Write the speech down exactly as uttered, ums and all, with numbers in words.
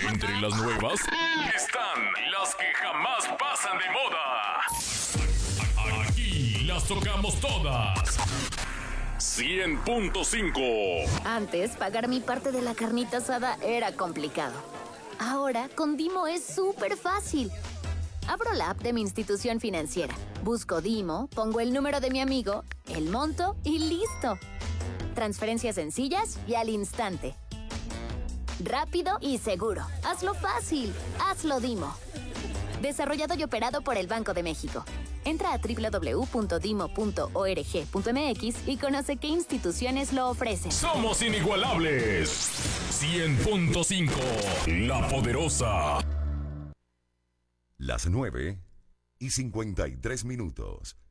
Entre las nuevas están las que jamás pasan de moda. Aquí las tocamos todas. cien punto cinco. Antes, pagar mi parte de la carnita asada era complicado. Ahora, con Dimo es súper fácil. Abro la app de mi institución financiera, busco Dimo, pongo el número de mi amigo, el monto y listo. Transferencias sencillas y al instante. Rápido y seguro. Hazlo fácil. Hazlo Dimo. Desarrollado y operado por el Banco de México. Entra a doble u doble u doble u punto dimo punto org punto m x y conoce qué instituciones lo ofrecen. Somos inigualables. cien punto cinco. La Poderosa. Las nueve y cincuenta y tres minutos.